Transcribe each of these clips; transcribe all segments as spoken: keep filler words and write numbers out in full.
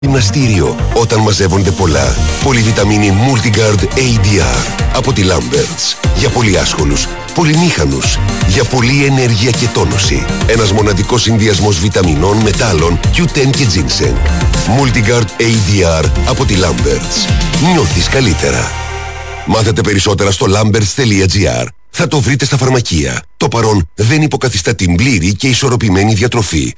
Γυμναστήριο όταν μαζεύονται πολλά. Πολυβιταμίνη Multigard έι ντι αρ από τη Lamberts. Για πολύ άσχολους, πολυμήχανους. Για πολλή ενέργεια και τόνωση. Ένας μοναδικός συνδυασμός βιταμινών, μετάλλων, κιου τεν και ginseng. Multigard έι ντι αρ από τη Lamberts. Νιώθεις καλύτερα. Μάθετε περισσότερα στο lamberts τελεία τζι άρ. Θα το βρείτε στα φαρμακεία. Το παρόν δεν υποκαθιστά την πλήρη και ισορροπημένη διατροφή.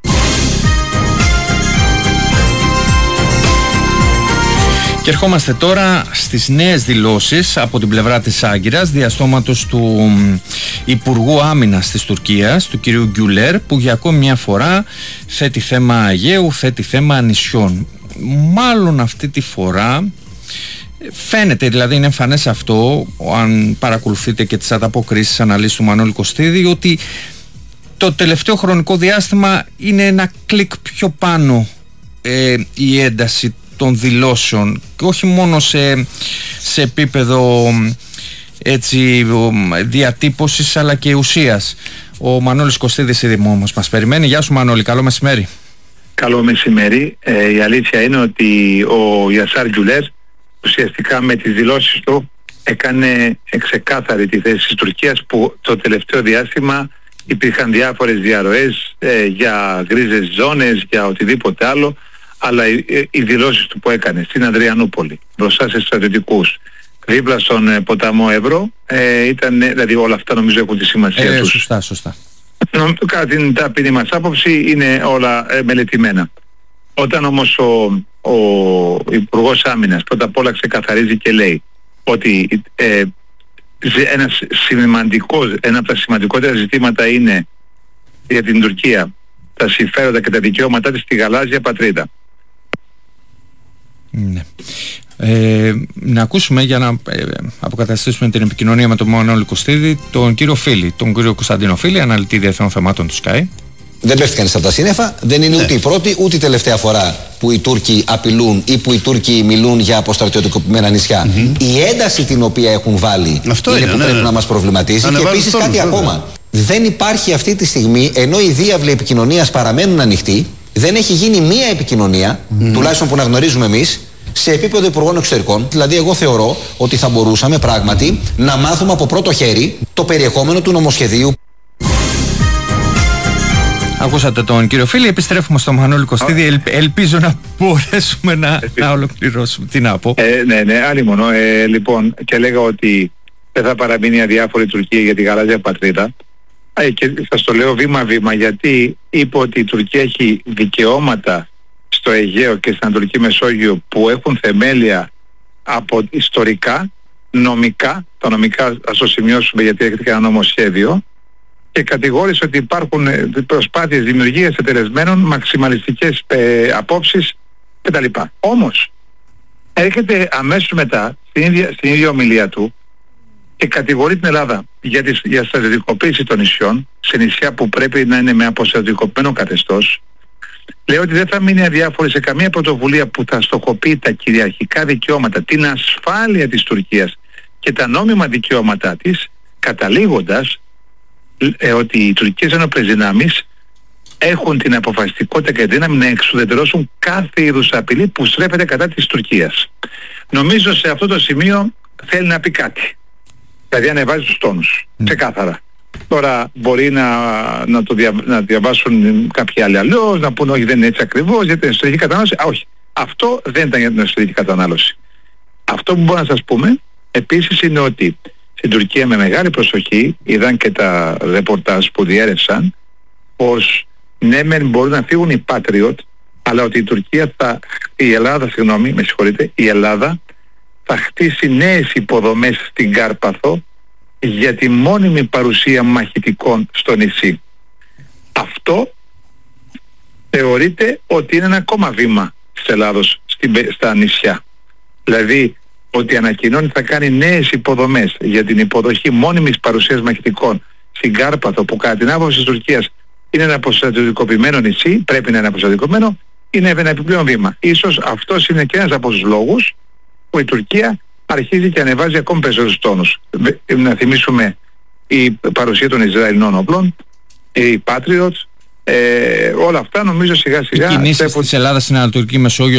Και ερχόμαστε τώρα στις νέες δηλώσεις από την πλευρά της Άγκυρας, διαστόματος του Υπουργού Άμυνας της Τουρκίας, του κυρίου Γκιουλέρ, που για ακόμη μια φορά θέτει θέμα Αιγαίου, θέτει θέμα νησιών. Μάλλον αυτή τη φορά φαίνεται, δηλαδή είναι εμφανές αυτό, αν παρακολουθείτε και τις ανταποκρίσεις αναλύσεις του Μανώλη Κωστίδη, ότι το τελευταίο χρονικό διάστημα είναι ένα κλικ πιο πάνω ε, η ένταση των δηλώσεων και όχι μόνο σε, σε επίπεδο έτσι, διατύπωσης αλλά και ουσίας. Ο Μανώλης Κωστίδης ήδη όμως μας περιμένει. Γεια σου Μανώλη, καλό μεσημέρι. Καλό μεσημέρι. Ε, η αλήθεια είναι ότι ο Γιασάρ Γκιουλέρ ουσιαστικά με τις δηλώσεις του έκανε ξεκάθαρη τη θέση της Τουρκίας, που το τελευταίο διάστημα υπήρχαν διάφορες διαρροές ε, για γκρίζες ζώνες, για οτιδήποτε άλλο, αλλά οι, οι δηλώσεις του που έκανε στην Ανδριανούπολη μπροστά σε στρατιωτικούς δίπλα στον ε, ποταμό Εύρο ε, ήταν, δηλαδή όλα αυτά νομίζω έχουν τη σημασία ε, τους. Σωστά, σωστά. Κατά την ταπεινή μας άποψη είναι όλα ε, μελετημένα. Όταν όμως ο, ο Υπουργός Άμυνας πρώτα απ' όλα ξεκαθαρίζει και λέει ότι ε, ένα, σημαντικό, ένα από τα σημαντικότερα ζητήματα είναι για την Τουρκία τα συμφέροντα και τα δικαιώματά της στη γαλάζια πατρίδα. Ναι. Ε, να ακούσουμε, για να ε, αποκαταστήσουμε την επικοινωνία με τον Μανώλη Κωστίδη, τον κύριο Φίλη, τον κύριο Κωνσταντίνο Φίλη, αναλυτή διεθνών θεμάτων του Sky. Δεν πέφτει κανείς από τα σύννεφα, δεν είναι ναι. ούτε η πρώτη ούτε η τελευταία φορά που οι Τούρκοι απειλούν ή που οι Τούρκοι μιλούν για αποστρατιωτικοποιημένα νησιά. Mm-hmm. Η ένταση την οποία έχουν βάλει αυτό είναι, είναι που ναι, πρέπει ναι. να μας προβληματίζει. Και επίσης κάτι βέβαια. ακόμα. Δεν υπάρχει αυτή τη στιγμή, ενώ οι διάβλοι επικοινωνίας παραμένουν ανοιχτοί, δεν έχει γίνει μία επικοινωνία, mm. τουλάχιστον που να γνωρίζουμε εμείς, σε επίπεδο Υπουργών Εξωτερικών. Δηλαδή, εγώ θεωρώ ότι θα μπορούσαμε πράγματι να μάθουμε από πρώτο χέρι το περιεχόμενο του νομοσχεδίου. Ακούσατε τον κύριο Φίλη, επιστρέφουμε στο Μανώλη Κωστίδη. Ελ, ελπίζω να μπορέσουμε να, να ολοκληρώσουμε. Τι να πω. Ε, ναι, ναι, άλλη μόνο. Ε, λοιπόν, και λέγα ότι δεν θα παραμείνει αδιάφορη η Τουρκία για τη γαλάζια πατρίδα. Ε, και σας το λέω βήμα-βήμα, γιατί είπε ότι η Τουρκία έχει δικαιώματα στο Αιγαίο και στην Ανατολική Μεσόγειο που έχουν θεμέλια από ιστορικά, νομικά, τα νομικά ας το σημειώσουμε γιατί έχετε και ένα νομοσχέδιο, και κατηγόρησε ότι υπάρχουν προσπάθειες δημιουργίας εταιρεσμένων, μαξιμαλιστικές ε, απόψεις κτλ. Όμως έρχεται αμέσως μετά στην ίδια, στην ίδια ομιλία του και κατηγορεί την Ελλάδα για, τη, για στρατιωτικοποίηση των νησιών, σε νησιά που πρέπει να είναι με αποστρατιωτικοποιημένο καθεστώς. Λέει ότι δεν θα μείνει αδιάφορη σε καμία πρωτοβουλία που θα στοχοποιεί τα κυριαρχικά δικαιώματα, την ασφάλεια της Τουρκίας και τα νόμιμα δικαιώματά της, καταλήγοντας ε, ότι οι τουρκικές ενόπλες δυνάμεις έχουν την αποφασιστικότητα και δύναμη να εξουδετερώσουν κάθε είδους απειλή που στρέφεται κατά της Τουρκίας. Νομίζω σε αυτό το σημείο θέλει να πει κάτι. Δηλαδή ανεβάζει τους τόνους, mm. ξεκάθαρα. Τώρα μπορεί να, να το δια, να διαβάσουν κάποιοι άλλοι αλλιώς, να πούνε όχι δεν είναι έτσι ακριβώς, γιατί είναι εσωτερική κατανάλωση. Α, όχι. Αυτό δεν ήταν για την εσωτερική κατανάλωση. Αυτό που μπορούμε να σας πούμε επίσης είναι ότι στην Τουρκία με μεγάλη προσοχή είδαν και τα ρεπορτάζ που διέρευσαν πως ναι μεν μπορούν να φύγουν οι Patriot, αλλά ότι η Τουρκία θα, η Ελλάδα, συγγνώμη, με συγχωρείτε, η Ελλάδα θα χτίσει νέες υποδομές στην Κάρπαθο για τη μόνιμη παρουσία μαχητικών στο νησί. Αυτό θεωρείται ότι είναι ένα ακόμα βήμα της Ελλάδος στα νησιά. Δηλαδή ότι ανακοινώνει θα κάνει νέες υποδομές για την υποδοχή μόνιμης παρουσίας μαχητικών στην Κάρπαθο, που κατά την άποψη της Τουρκίας είναι ένα αποστρατιωτικοποιημένο νησί, πρέπει να είναι αποστρατιωτικοποιημένο, είναι ένα επιπλέον βήμα. Ίσως αυτός είναι και ένας από τους λόγους που η Τουρκία αρχίζει και ανεβάζει ακόμη περισσότερους τόνους. Να θυμίσουμε η παρουσία των Ισραηλινών όπλων, οι Patriots, Ε, όλα αυτά νομίζω σιγά σιγά... Οι κινήσεις της Ελλάδας στην Ανατολική Μεσόγειο